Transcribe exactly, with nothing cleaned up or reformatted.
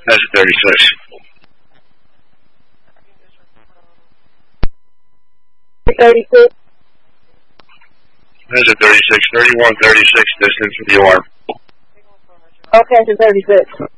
Measure thirty-six. thirty-six. Measure thirty-six. thirty-one thirty-six distance with the alarm. Okay, to thirty-six.